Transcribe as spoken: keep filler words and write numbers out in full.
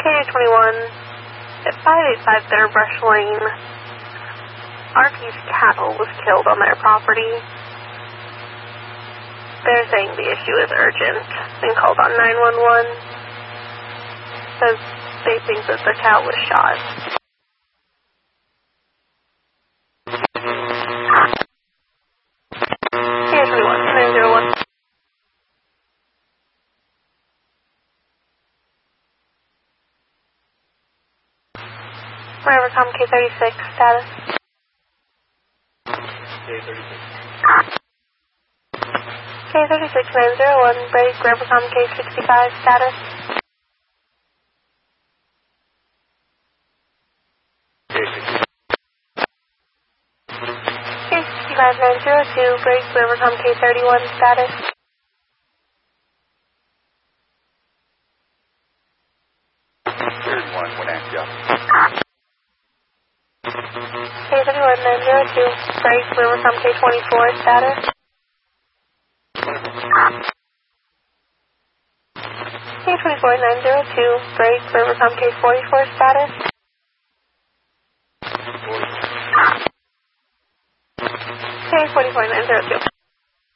twenty-one at five eighty-five Bitterbrush Lane. R P's cattle was killed on their property. They're saying the issue is urgent and called on nine one one. Says they think that the cow was shot. K twenty-one, nine zero one. Rivercom K thirty-six, status. K thirty-six. K thirty-six, nine zero one, break, Rivercom K sixty-five, status. K sixty-five. K sixty-five, nine zero two, break, Rivercom K thirty-one, status. thirty-one, Wenatchee. K thirty-one, nine zero two, break, Rivercom K twenty-four, status. K twenty-four, nine zero two, break, Rivercom K forty-four, status. K forty-four, nine zero two.